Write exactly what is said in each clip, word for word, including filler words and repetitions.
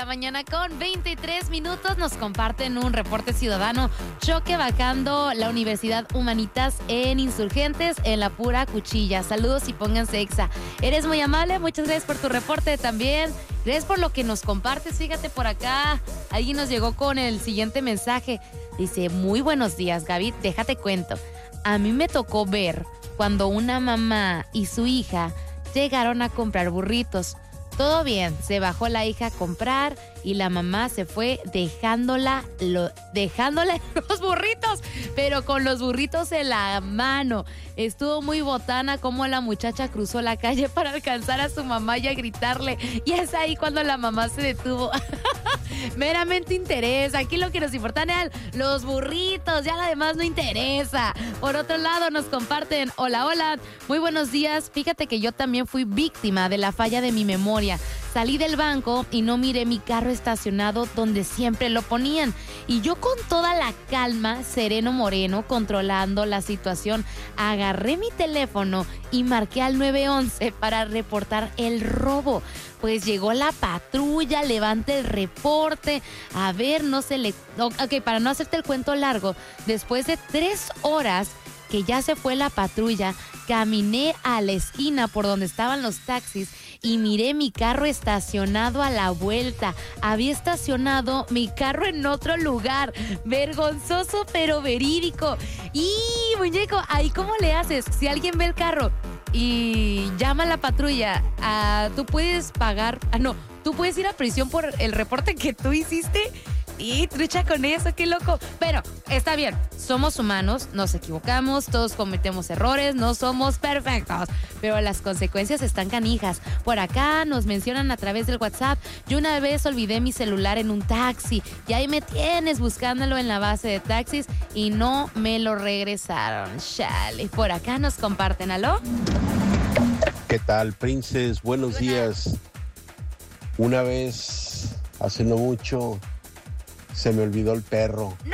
la mañana con veintitrés minutos. Nos comparten un reporte ciudadano. Choque bajando la Universidad Humanitas en Insurgentes en la pura cuchilla. Saludos y pónganse exa. Eres muy amable, muchas gracias por tu reporte también. Gracias por lo que nos compartes. Fíjate por acá, alguien nos llegó con el siguiente mensaje. Dice, muy buenos días, Gaby, déjate cuento. A mí me tocó ver cuando una mamá y su hija llegaron a comprar burritos. Todo bien, se bajó la hija a comprar y la mamá se fue dejándola, lo, dejándola los burritos, pero con los burritos en la mano. Estuvo muy botana como la muchacha cruzó la calle para alcanzar a su mamá y a gritarle. Y es ahí cuando la mamá se detuvo. Meramente interesa. Aquí lo que nos importa es los burritos, ya lo demás no interesa. Por otro lado nos comparten, hola, hola, muy buenos días. Fíjate que yo también fui víctima de la falla de mi memoria. Salí del banco y no miré mi carro estacionado donde siempre lo ponían. Y yo con toda la calma, sereno moreno, controlando la situación, agarré mi teléfono y marqué al nueve once para reportar el robo. Pues llegó la patrulla, levante el reporte. A ver, no se le... Ok, para no hacerte el cuento largo, después de tres horas que ya se fue la patrulla, caminé a la esquina por donde estaban los taxis y miré mi carro estacionado a la vuelta. Había estacionado mi carro en otro lugar. Vergonzoso, pero verídico. Y, muñeco, ¿ahí cómo le haces? Si alguien ve el carro y llama a la patrulla, uh, tú puedes pagar... Ah, no, tú puedes ir a prisión por el reporte que tú hiciste. Y trucha con eso, qué loco. Pero está bien, somos humanos, nos equivocamos, todos cometemos errores, no somos perfectos, pero las consecuencias están canijas. Por acá nos mencionan a través del WhatsApp, yo una vez olvidé mi celular en un taxi y ahí me tienes buscándolo en la base de taxis y no me lo regresaron. Chale. Por acá nos comparten, ¿aló? ¿Qué tal, Princes? Buenos días. Una vez, hace no mucho, se me olvidó el perro. ¡No!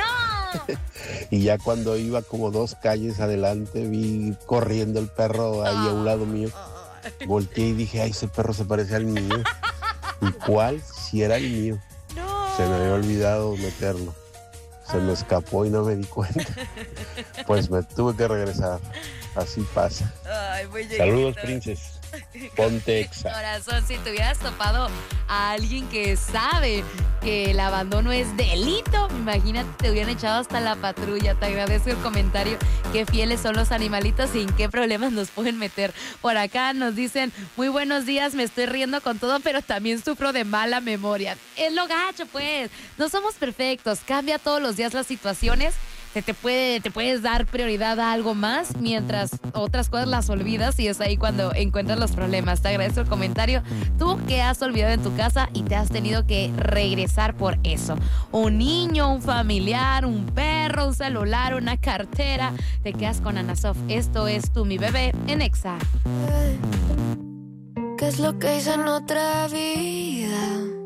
Y ya cuando iba como dos calles adelante, vi corriendo el perro ahí oh. a un lado mío. Volteé y dije, ay, ese perro se parece al mío. ¿Y cuál? Si era el mío. No. Se me había olvidado meterlo. Se me escapó y no me di cuenta. Pues me tuve que regresar. Así pasa. Ay, saludos, Princes. Ponte exa. Corazón, si te hubieras topado a alguien que sabe que el abandono es delito, imagínate, te hubieran echado hasta la patrulla. Te agradezco el comentario. Qué fieles son los animalitos y en qué problemas nos pueden meter. Por acá nos dicen, muy buenos días, me estoy riendo con todo, pero también sufro de mala memoria. Es lo gacho, pues. No somos perfectos. Cambia todos los días las situaciones. Se te puede, te puedes dar prioridad a algo más mientras otras cosas las olvidas y es ahí cuando encuentras los problemas. Te agradezco el comentario. Tú que has olvidado en tu casa y te has tenido que regresar por eso. Un niño, un familiar, un perro, un celular, una cartera. Te quedas con Ana Sof. Esto es Tú, mi bebé, en Exa. ¿Qué es lo que hice en otra vida?